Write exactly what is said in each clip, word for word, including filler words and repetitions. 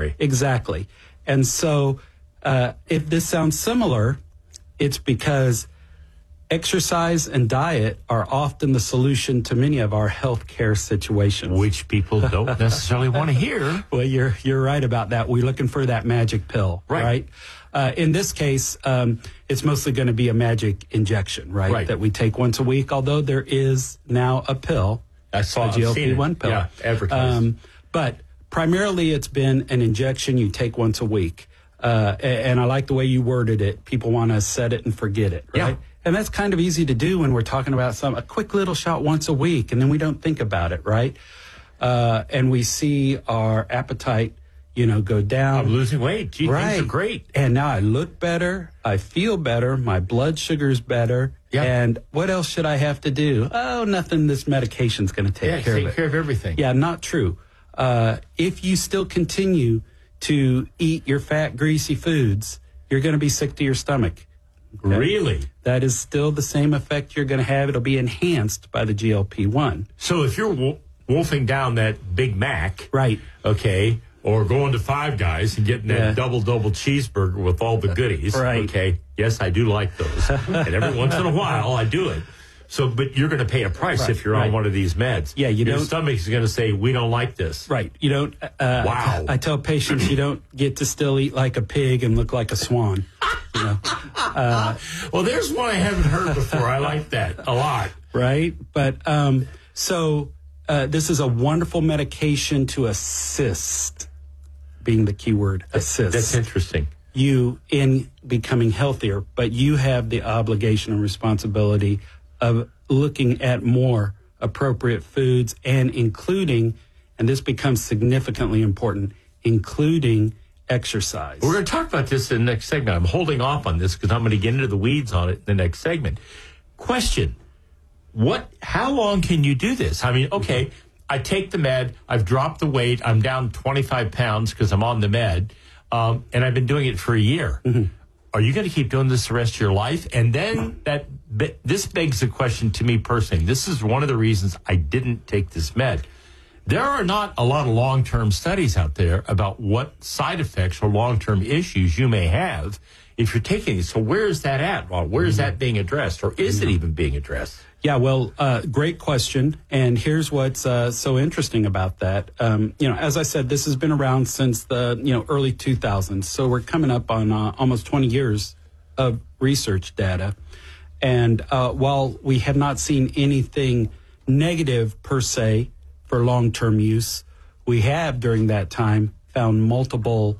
inflammatory. Exactly. And so uh, if this sounds similar, it's because exercise and diet are often the solution to many of our healthcare situations. Which people don't necessarily want to hear. Well, you're you're right about that. We're looking for that magic pill, right? right? Uh, in this case, um, it's mostly going to be a magic injection, right? Right. That we take once a week, although there is now a pill, I saw a G L P one pill. Yeah, advertised. Um, but primarily it's been an injection you take once a week. Uh, and I like the way you worded it. People want to set it and forget it, right? Yeah. And that's kind of easy to do when we're talking about some a quick little shot once a week, and then we don't think about it, right? Uh, and we see our appetite, you know, go down. I'm losing weight. Gee, right. Things are great. And now I look better. I feel better. My blood sugar's better. Yeah. And what else should I have to do? Oh, nothing. This medication's going to take Yeah, care take of it. care of everything. Yeah, not true. Uh, if you still continue to eat your fat, greasy foods, you're going to be sick to your stomach. Okay? Really? That is still the same effect you're going to have. It'll be enhanced by the G L P one. So if you're wo- wolfing down that Big Mac, Right. okay, or going to Five Guys and getting that Yeah. double-double cheeseburger with all the goodies, Right. okay, yes, I do like those. And every once in a while, I do it. So, but you're going to pay a price Right, if you're right. on one of these meds. Yeah, you Your don't- stomach is going to say, we don't like this. Right. You don't. Uh, Wow. I, I tell patients you don't get to still eat like a pig and look like a swan. You know. Well, there's one I haven't heard before. I like that a lot. Right. But um, so uh, this is a wonderful medication to assist, being the key word, assist. That's interesting. You in becoming healthier, but you have the obligation and responsibility of looking at more appropriate foods and including, and this becomes significantly important, including exercise. We're going to talk about this in the next segment. I'm holding off on this because I'm going to get into the weeds on it in the next segment. Question. What, how long can you do this? I mean, okay, I take the med, I've dropped the weight, I'm down twenty-five pounds because I'm on the med, um, and I've been doing it for a year. Mm-hmm. Are you going to keep doing this the rest of your life? And then that this begs the question to me personally. This is one of the reasons I didn't take this med. There are not a lot of long-term studies out there about what side effects or long-term issues you may have if you're taking it. So where is that at, Ron? Where is that being addressed, or is it even being addressed? Yeah, well, uh, great question. And here's what's uh, so interesting about that. Um, you know, as I said, this has been around since the, you know, early two thousands. So we're coming up on uh, almost twenty years of research data. And uh, while we have not seen anything negative per se for long-term use, we have during that time found multiple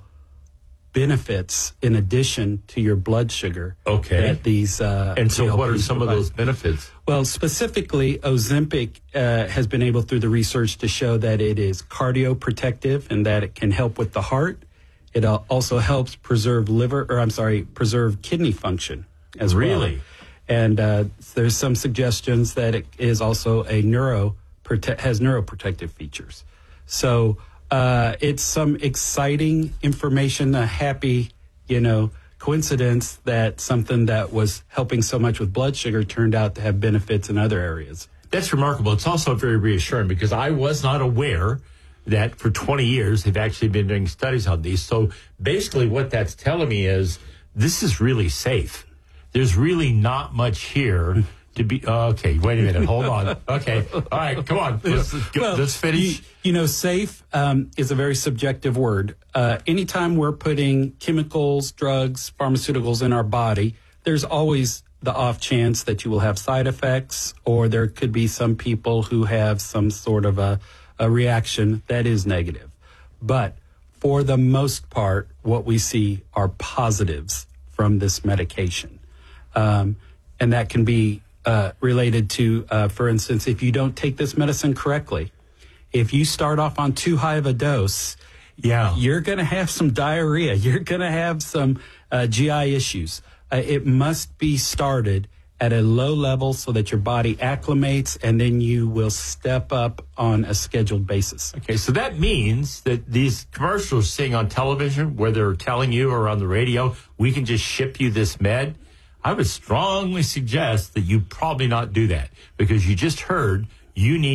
benefits in addition to your blood sugar. Okay. That these uh, And so G L Ps what are some of provide. those benefits? Well, specifically, Ozempic uh, has been able through the research to show that it is cardioprotective and that it can help with the heart. It uh, also helps preserve liver, or I'm sorry, preserve kidney function as well. Really? And uh, there's some suggestions that it is also a neuro prote- has neuroprotective features. So uh, it's some exciting information, a happy, you know, coincidence that something that was helping so much with blood sugar turned out to have benefits in other areas. That's remarkable. It's also very reassuring because I was not aware that for twenty years they've actually been doing studies on these. So basically what that's telling me is this is really safe. There's really not much here to be. Uh, okay, wait a minute. Hold on. Okay. All right. Come on. Let's, Well, let's finish. You, you know, safe um, is a very subjective word. Uh, anytime we're putting chemicals, drugs, pharmaceuticals in our body, there's always the off chance that you will have side effects, or there could be some people who have some sort of a, a reaction that is negative. But for the most part, what we see are positives from this medication. Um, and that can be uh, related to, uh, for instance, if you don't take this medicine correctly, if you start off on too high of a dose, yeah, you're going to have some diarrhea. You're going to have some uh, G I issues. Uh, it must be started at a low level so that your body acclimates, and then you will step up on a scheduled basis. Okay, so that means that these commercials seeing on television, where they're telling you or on the radio, we can just ship you this med, I would strongly suggest that you probably not do that because you just heard you need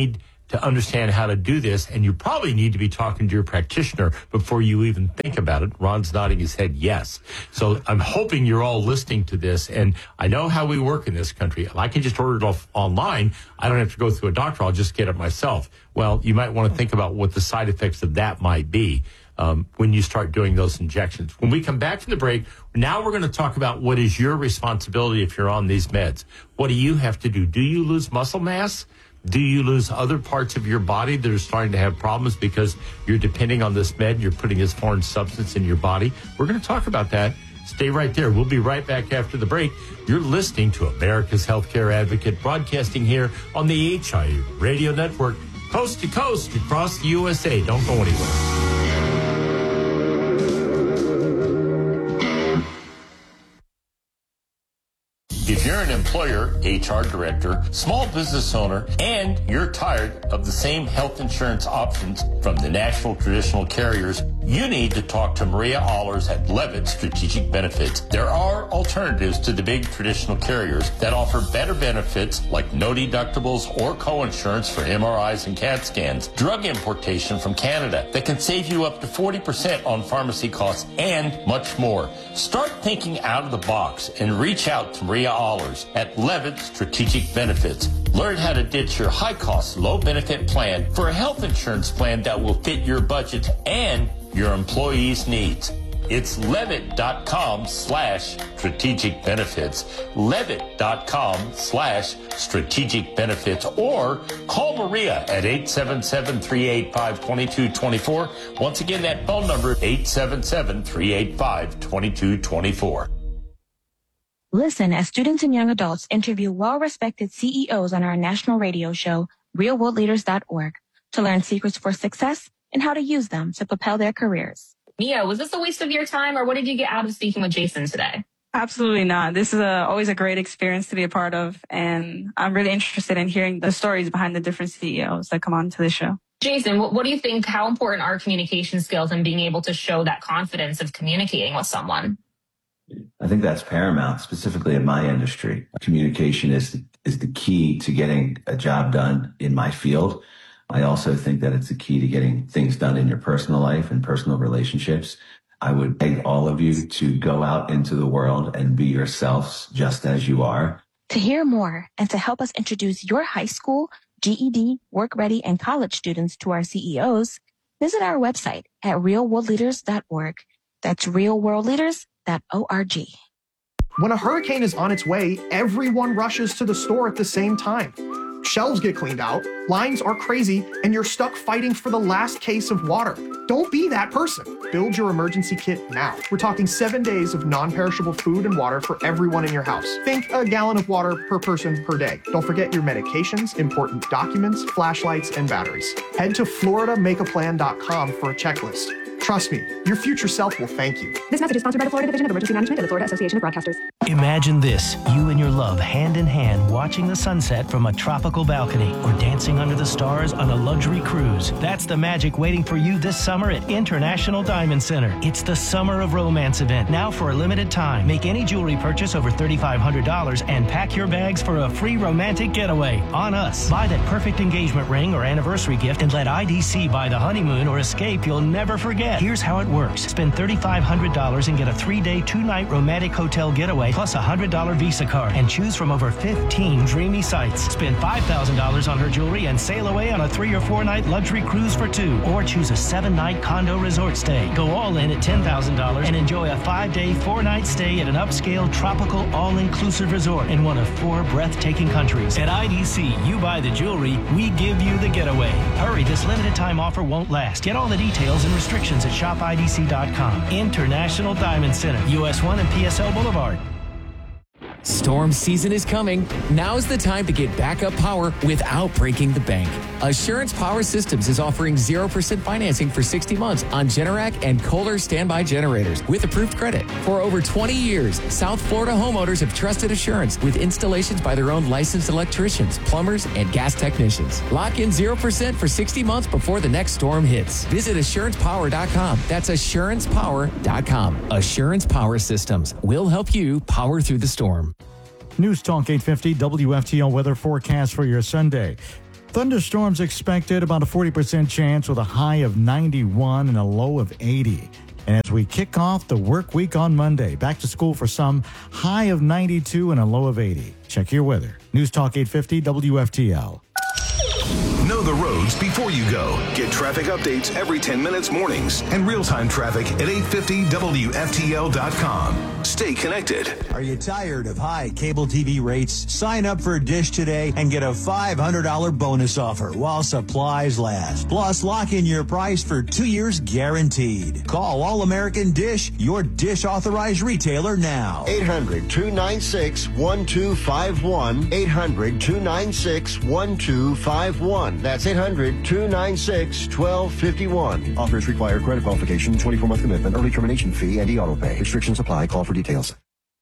to understand how to do this, and you probably need to be talking to your practitioner before you even think about it. Ron's nodding his head yes. So I'm hoping you're all listening to this, and I know how we work in this country. I can just order it off online. I don't have to go through a doctor. I'll just get it myself. Well, you might want to think about what the side effects of that might be um, when you start doing those injections. When we come back from the break, now we're going to talk about what is your responsibility if you're on these meds. What do you have to do? Do you lose muscle mass? Do you lose other parts of your body that are starting to have problems because you're depending on this med, you're putting this foreign substance in your body? We're going to talk about that. Stay right there. We'll be right back after the break. You're listening to America's Healthcare Advocate, broadcasting here on the H I U Radio Network, coast to coast across the U S A. Don't go anywhere. If you're an employer, H R director, small business owner, and you're tired of the same health insurance options from the national traditional carriers, you need to talk to Maria Allers at Levitt Strategic Benefits. There are alternatives to the big traditional carriers that offer better benefits like no deductibles or co-insurance for M R Is and C A T scans, drug importation from Canada that can save you up to forty percent on pharmacy costs, and much more. Start thinking out of the box and reach out to Maria Allers at Levitt Strategic Benefits. Learn how to ditch your high-cost, low-benefit plan for a health insurance plan that will fit your budget and your employees' needs. It's levitt.com slash strategic benefits, levitt.com slash strategic benefits, or call Maria at eight seven seven, three eight five, two two two four. Once again, that phone number, eight seven seven, three eight five, two two two four. Listen as students and young adults interview well-respected C E Os on our national radio show, real world leaders dot org, to learn secrets for success and how to use them to propel their careers. Mia, was this a waste of your time, or what did you get out of speaking with Jason today? Absolutely not. This is a, always a great experience to be a part of, and I'm really interested in hearing the stories behind the different C E Os that come on to the show. Jason, what, what do you think, how important are communication skills and being able to show that confidence of communicating with someone? I think that's paramount, specifically in my industry. Communication is the, is the key to getting a job done in my field. I also think that it's the key to getting things done in your personal life and personal relationships. I would beg all of you to go out into the world and be yourselves just as you are. To hear more and to help us introduce your high school, G E D, work ready, and college students to our C E Os, visit our website at real world leaders dot org. That's real world leaders dot org. When a hurricane is on its way, everyone rushes to the store at the same time. Shelves get cleaned out, lines are crazy, and you're stuck fighting for the last case of water. Don't be that person. Build your emergency kit now. We're talking seven days of non-perishable food and water for everyone in your house. Think a gallon of water per person per day. Don't forget your medications, important documents, flashlights, and batteries. Head to florida make a plan dot com for a checklist. Trust me, your future self will thank you. This message is sponsored by the Florida Division of Emergency Management and the Florida Association of Broadcasters. Imagine this, you and your love hand in hand watching the sunset from a tropical balcony or dancing under the stars on a luxury cruise. That's the magic waiting for you this summer at International Diamond Center. It's the Summer of Romance event, now for a limited time. Make any jewelry purchase over three thousand five hundred dollars and pack your bags for a free romantic getaway on us. Buy that perfect engagement ring or anniversary gift and let I D C buy the honeymoon or escape you'll never forget. Here's how it works. Spend three thousand five hundred dollars and get a three-day, two-night romantic hotel getaway plus a one hundred dollars Visa card and choose from over fifteen dreamy sites. Spend five thousand dollars on her jewelry and sail away on a three- or four-night luxury cruise for two. Or choose a seven-night condo resort stay. Go all in at ten thousand dollars and enjoy a five-day, four-night stay at an upscale, tropical, all-inclusive resort in one of four breathtaking countries. At I D C, you buy the jewelry, we give you the getaway. Hurry, this limited-time offer won't last. Get all the details and restrictions at shop I D C dot com. International Diamond Center, U S one and P S L Boulevard. Storm season is coming. Now's the time to get backup power without breaking the bank. Assurance Power Systems is offering zero percent financing for sixty months on Generac and Kohler standby generators with approved credit. For over twenty years, South Florida homeowners have trusted Assurance with installations by their own licensed electricians, plumbers, and gas technicians. Lock in zero percent for sixty months before the next storm hits. Visit assurance power dot com. That's assurance power dot com. Assurance Power Systems will help you power through the storm. News Talk eight fifty W F T L weather forecast for your Sunday. Thunderstorms expected, about a forty percent chance with a high of ninety-one and a low of eighty. And as we kick off the work week on Monday, back to school for some, high of ninety-two and a low of eighty. Check your weather. News Talk eight fifty W F T L. Know the roads before you go. Get traffic updates every ten minutes mornings and real-time traffic at eight fifty W F T L dot com. Stay connected. Are you tired of high cable T V rates? Sign up for Dish today and get a five hundred dollars bonus offer while supplies last. Plus, lock in your price for two years guaranteed. Call All American Dish, your Dish authorized retailer now. eight hundred two nine six one two five one. eight hundred two nine six one two five one. That's eight hundred two nine six one two five one. Offers require credit qualification, twenty-four month commitment, early termination fee, and e-auto pay. Restrictions apply. Call for details.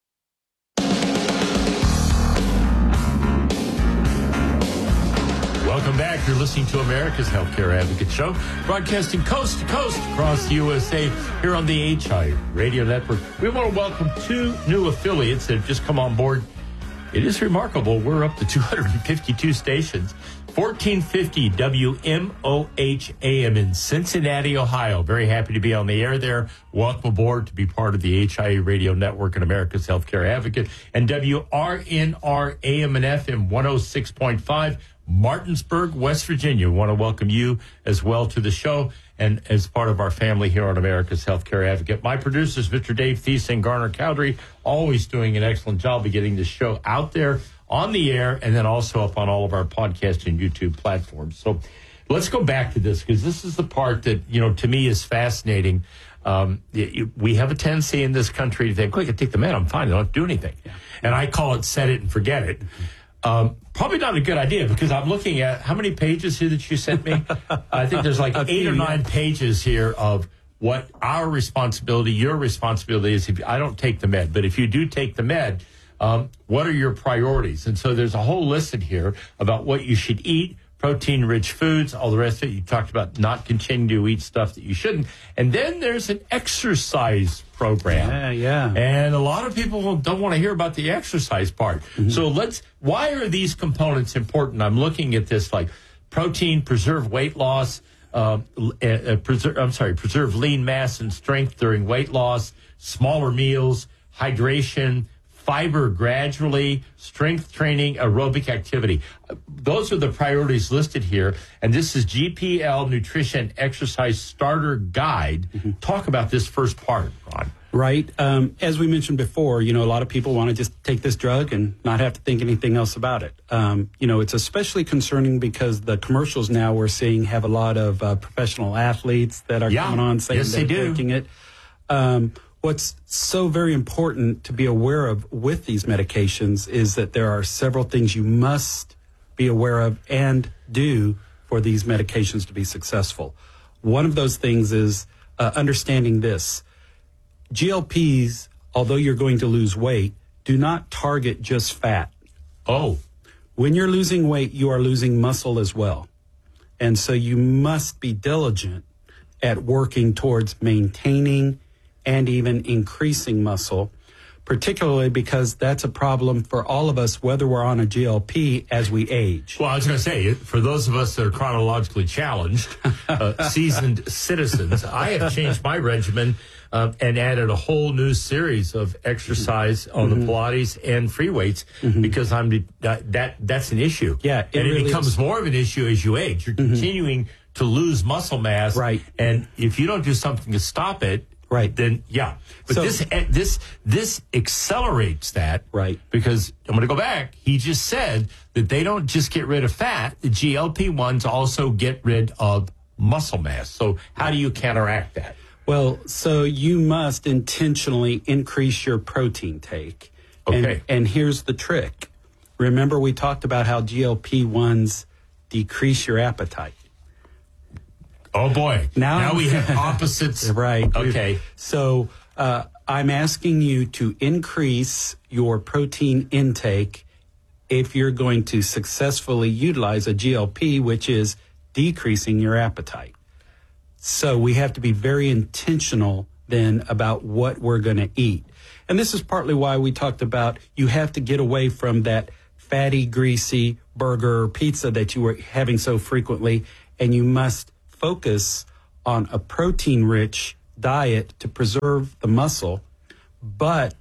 Welcome back. You're listening to America's Healthcare Advocate Show, broadcasting coast to coast across the U S A here on the H I Radio Network. We want to welcome two new affiliates that have just come on board. It is remarkable. We're up to two hundred fifty-two stations. fourteen fifty W M O H A M in Cincinnati, Ohio. Very happy to be on the air there. Welcome aboard to be part of the H I A Radio Network and America's Healthcare Advocate. And W R N R A M and F M one oh six point five, Martinsburg, West Virginia. We want to welcome you as well to the show and as part of our family here on America's Healthcare Advocate. My producers, Mister Dave Thies and Garner Cowdery, always doing an excellent job of getting this show out there on the air and then also up on all of our podcast and YouTube platforms. So let's go back to this because this is the part that, you know, to me is fascinating. Um, we have a tendency in this country to think, quick, I take the med, I'm fine, I don't have to do anything. Yeah. And I call it set it and forget it. Um, probably not a good idea because I'm looking at how many pages here that you sent me. I think there's like eight or nine pages here of what our responsibility, your responsibility is if I don't take the med. But if you do take the med, um, what are your priorities? And so there's a whole list in here about what you should eat, protein-rich foods, all the rest of it. You talked about not continuing to eat stuff that you shouldn't. And then there's an exercise program. Yeah, yeah. And a lot of people don't want to hear about the exercise part. Mm-hmm. So let's, why are these components important? I'm looking at this like protein, preserve weight loss, uh, uh, preserve, I'm sorry, preserve lean mass and strength during weight loss, smaller meals, hydration, fiber gradually, strength training, aerobic activity. Those are the priorities listed here. And this is G P L Nutrition Exercise Starter Guide. Mm-hmm. Talk about this first part, Ron. Right. Um, as we mentioned before, you know, a lot of people want to just take this drug and not have to think anything else about it. Um, you know, it's especially concerning because the commercials now we're seeing have a lot of uh, professional athletes that are yeah. coming on saying yes, they're they do. taking it. Um, What's so very important to be aware of with these medications is that there are several things you must be aware of and do for these medications to be successful. One of those things is uh, understanding this. G L Ps, although you're going to lose weight, do not target just fat. Oh. When you're losing weight, you are losing muscle as well. And so you must be diligent at working towards maintaining and even increasing muscle, particularly because that's a problem for all of us, whether we're on a G L P as we age. Well, I was going to say, for those of us that are chronologically challenged, uh, seasoned citizens, I have changed my regimen uh, and added a whole new series of exercise on mm-hmm. the Pilates and free weights mm-hmm. because I'm uh, that that's an issue. Yeah, it and really it becomes is. more of an issue as you age. You're mm-hmm. continuing to lose muscle mass, right? And if you don't do something to stop it, right, then yeah. But so, this this this accelerates that, right? Because I'm going to go back. He just said that they don't just get rid of fat. The G L P ones also get rid of muscle mass. So how do you counteract that? Well, so you must intentionally increase your protein take. Okay. And, and here's the trick. Remember, we talked about how G L P ones decrease your appetite. Oh, boy. Now, now we have opposites. Right. Okay. So uh, I'm asking you to increase your protein intake if you're going to successfully utilize a G L P, which is decreasing your appetite. So we have to be very intentional then about what we're going to eat. And this is partly why we talked about you have to get away from that fatty, greasy, burger or pizza that you were having so frequently, and you must focus on a protein-rich diet to preserve the muscle, but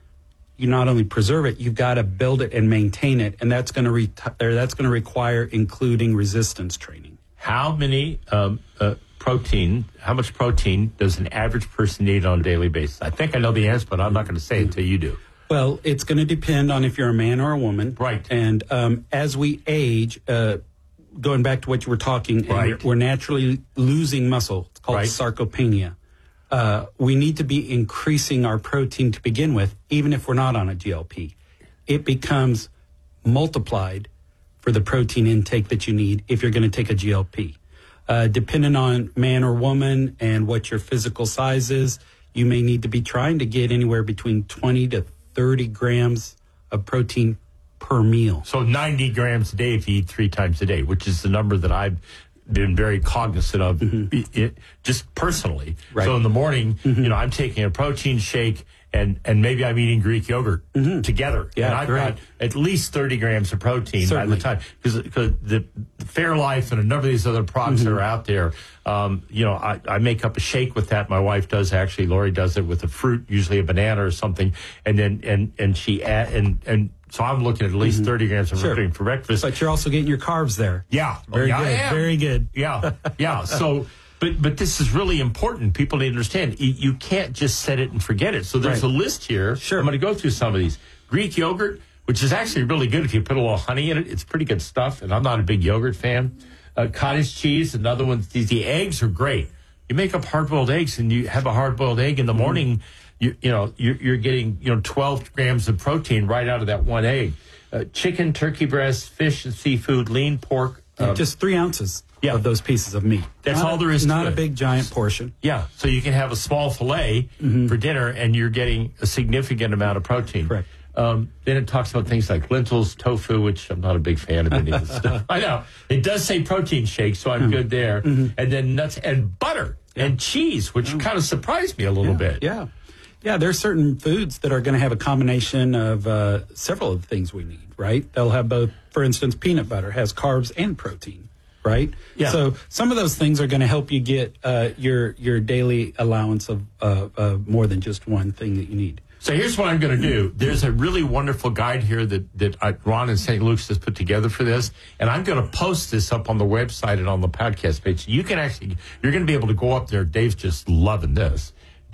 you not only preserve it, you've got to build it and maintain it, and that's going to re- or that's going to require including resistance training. How many um, uh, protein, how much protein does an average person need on a daily basis? I think I know the answer, but I'm not going to say it until you do. Well, it's going to depend on if you're a man or a woman. Right. And um, as we age, uh, going back to what you were talking, right. we're, we're naturally losing muscle. It's called right. sarcopenia. Uh, we need to be increasing our protein to begin with, even if we're not on a G L P. It becomes multiplied for the protein intake that you need if you're going to take a G L P. Uh, depending on man or woman and what your physical size is, you may need to be trying to get anywhere between twenty to thirty grams of protein per meal. So ninety grams a day if you eat three times a day, which is the number that I've been very cognizant of mm-hmm. it, just personally. Right. So in the morning, mm-hmm. you know, I'm taking a protein shake and, and maybe I'm eating Greek yogurt mm-hmm. together. Yeah, and I've great. got at least thirty grams of protein Certainly. by the time. Because the, the Fairlife and a number of these other products mm-hmm. that are out there, um, you know, I, I make up a shake with that. My wife does actually. Lori does it with a fruit, usually a banana or something. And then, and, and she, add, and, and, so I'm looking at at least mm-hmm. thirty grams of sure. protein for breakfast. But you're also getting your carbs there. Yeah. Very oh, yeah, good. Very good. Yeah. Yeah. So, but but this is really important. People need to understand. You, you can't just set it and forget it. So there's right. a list here. Sure. I'm going to go through some of these. Greek yogurt, which is actually really good if you put a little honey in it. It's pretty good stuff. And I'm not a big yogurt fan. Uh, cottage cheese, another one. These, the eggs are great. You make up hard-boiled eggs and you have a hard-boiled egg in the morning. Mm. You, you know, you're, you're getting, you know, twelve grams of protein right out of that one egg. Uh, chicken, turkey breast, fish and seafood, lean pork. Yeah, uh, just three ounces yeah. of those pieces of meat. That's not all there is to not it. Not a big, giant portion. Yeah, so you can have a small filet mm-hmm. for dinner, and you're getting a significant amount of protein. Correct. Um, then it talks about things like lentils, tofu, which I'm not a big fan of any of this stuff. I know. It does say protein shake, so I'm mm-hmm. good there. Mm-hmm. And then nuts and butter yeah. and cheese, which oh. kind of surprised me a little yeah. bit. Yeah. Yeah, there are certain foods that are going to have a combination of uh, several of the things we need, right? They'll have both, for instance, peanut butter has carbs and protein, right? Yeah. So some of those things are going to help you get uh, your your daily allowance of uh, uh, more than just one thing that you need. So here's what I'm going to do. There's a really wonderful guide here that, that uh, Ron in Saint Luke's has put together for this. And I'm going to post this up on the website and on the podcast page. You can actually, you're going to be able to go up there. Dave's just loving this.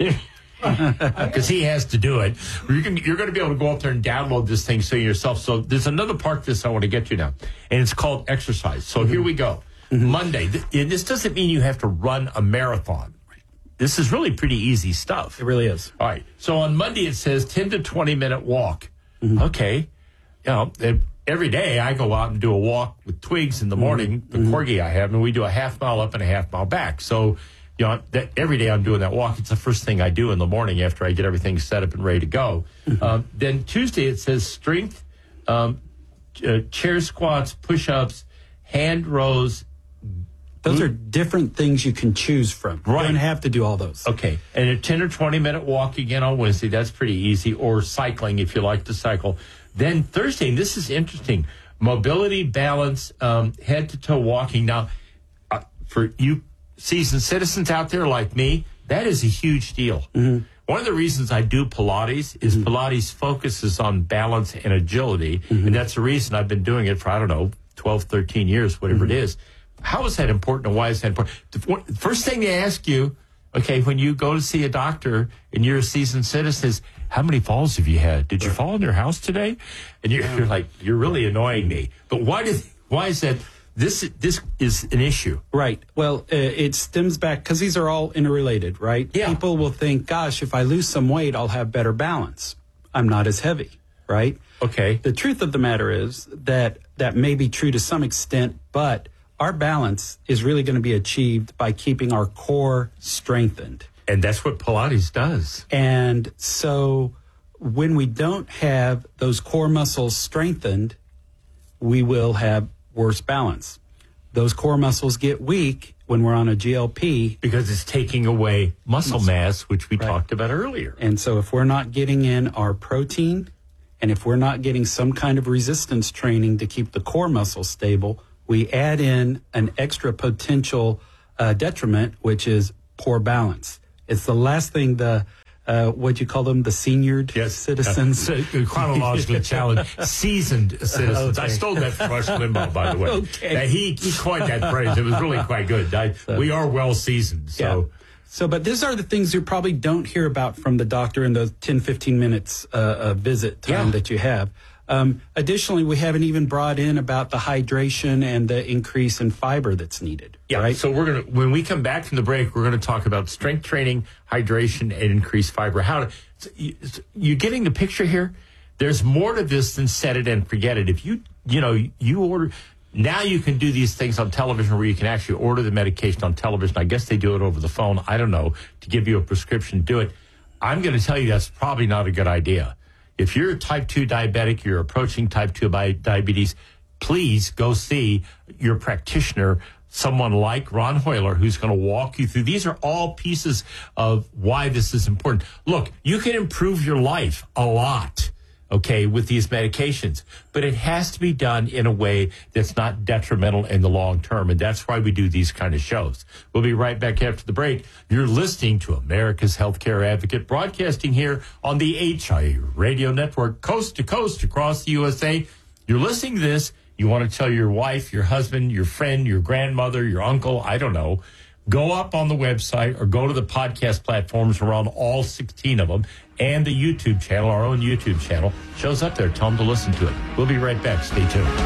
Because he has to do it. You're going, you're going to be able to go up there and download this thing so yourself. So there's another part of this I want to get to now, and it's called exercise. So mm-hmm. here we go. Mm-hmm. Monday. Th- this doesn't mean you have to run a marathon. This is really pretty easy stuff. It really is. All right. So on Monday it says ten to twenty minute walk. Mm-hmm. Okay. You know, every day I go out and do a walk with Twigs in the morning, mm-hmm. the corgi I have, and we do a half mile up and a half mile back. So you know, that every day I'm doing that walk. It's the first thing I do in the morning after I get everything set up and ready to go. Mm-hmm. Um, then Tuesday it says strength, um, uh, chair squats, push-ups, hand rows. Those are different things you can choose from. Right. You don't have to do all those. Okay. And a ten or twenty minute walk again on Wednesday. That's pretty easy. Or cycling if you like to cycle. Then Thursday, and this is interesting, mobility, balance, um, head-to-toe walking. Now, uh, for you seasoned citizens out there like me, that is a huge deal. Mm-hmm. One of the reasons I do Pilates is mm-hmm. Pilates focuses on balance and agility, mm-hmm. and that's the reason I've been doing it for, I don't know, twelve, thirteen years, whatever mm-hmm. it is. How is that important and why is that important? The first thing they ask you, okay, when you go to see a doctor and you're a seasoned citizen is, how many falls have you had? Did you fall in your house today? And you're, you're like, you're really annoying me. But why did, why is that? This this is an issue. Right. Well, uh, it stems back because these are all interrelated, right? Yeah. People will think, gosh, if I lose some weight, I'll have better balance. I'm not as heavy, right? Okay. The truth of the matter is that that may be true to some extent, but our balance is really going to be achieved by keeping our core strengthened. And that's what Pilates does. And so when we don't have those core muscles strengthened, we will have worse balance. Those core muscles get weak when we're on a G L P. Because it's taking away muscle, muscle. mass, which we right. talked about earlier. And so if we're not getting in our protein And if we're not getting some kind of resistance training to keep the core muscles stable, we add in an extra potential uh, detriment, which is poor balance. It's the last thing the, uh, what you call them, the seniored yes. citizens? Uh, chronologically challenged, seasoned citizens. Okay. I stole that from Rush Limbaugh, by the way. Okay. Uh, he, he coined that phrase. It was really quite good. I, so, we are well seasoned, so... Yeah. So, but these are the things you probably don't hear about from the doctor in those ten, fifteen minutes uh, uh, visit time yeah. that you have. Um, additionally, we haven't even brought in about the hydration and the increase in fiber that's needed. Yeah. Right? So we're going to, when we come back from the break, we're going to talk about strength training, hydration, and increased fiber. How to, so you, so you getting the picture here? There's more to this than set it and forget it. If you, you know, you order... Now you can do these things on television where you can actually order the medication on television. I guess they do it over the phone. I don't know. To give you a prescription, do it. I'm going to tell you that's probably not a good idea. If you're a type two diabetic, you're approaching type two diabetes, please go see your practitioner, someone like Ron Hoyler, who's going to walk you through. These are all pieces of why this is important. Look, you can improve your life a lot, okay, with these medications. But it has to be done in a way that's not detrimental in the long term. And that's why we do these kind of shows. We'll be right back after the break. You're listening to America's Healthcare Advocate, broadcasting here on the H I A Radio Network, coast to coast across the U S A. You're listening to this. You want to tell your wife, your husband, your friend, your grandmother, your uncle, I don't know. Go up on the website or go to the podcast platforms around all sixteen of them, and the YouTube channel, our own YouTube channel, shows up there. Tell them to listen to it. We'll be right back. Stay tuned.